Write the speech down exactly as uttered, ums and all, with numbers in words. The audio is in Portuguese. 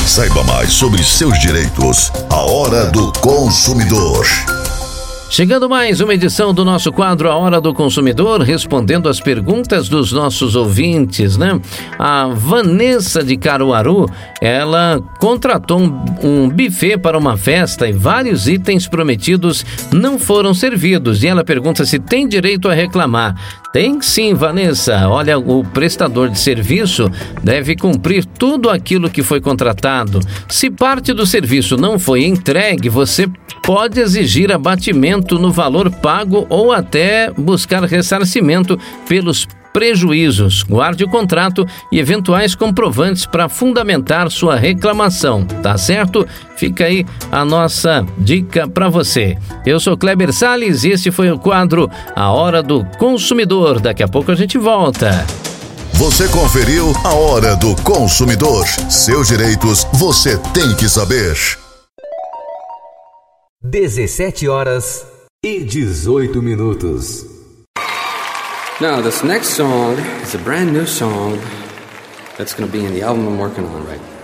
Saiba mais sobre seus direitos. A Hora do Consumidor. Chegando mais uma edição do nosso quadro A Hora do Consumidor, respondendo as perguntas dos nossos ouvintes, né? A Vanessa de Caruaru, ela contratou um, um buffet para uma festa e vários itens prometidos não foram servidos. E ela pergunta se tem direito a reclamar. Tem sim, Vanessa. Olha, o prestador de serviço deve cumprir tudo aquilo que foi contratado. Se parte do serviço não foi entregue, você pode exigir abatimento no valor pago ou até buscar ressarcimento pelos prejuízos. Guarde o contrato e eventuais comprovantes para fundamentar sua reclamação, tá certo? Fica aí a nossa dica para você. Eu sou Kleber Salles e esse foi o quadro A Hora do Consumidor. Daqui a pouco a gente volta. Você conferiu A Hora do Consumidor. Seus direitos você tem que saber. dezessete horas e dezoito minutos. Now, this next song is a brand new song that's going to be in the album I'm working on right now.